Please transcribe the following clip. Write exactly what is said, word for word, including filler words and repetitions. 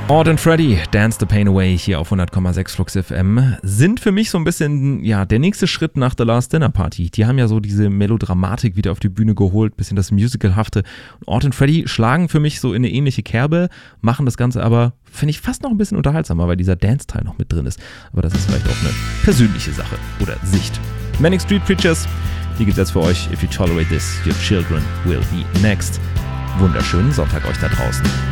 Ord and Freddy, Dance the Pain Away hier auf hundert Komma sechs Flux F M sind für mich so ein bisschen, ja, der nächste Schritt nach The Last Dinner Party. Die haben ja so diese Melodramatik wieder auf die Bühne geholt, bisschen das Musicalhafte. Und Ord and Freddy schlagen für mich so in eine ähnliche Kerbe, machen das Ganze aber, finde ich, fast noch ein bisschen unterhaltsamer, weil dieser Dance-Teil noch mit drin ist. Aber das ist vielleicht auch eine persönliche Sache oder Sicht. Manic Street Preachers, die gibt's jetzt für euch. If you tolerate this, your children will be next. Wunderschönen Sonntag euch da draußen.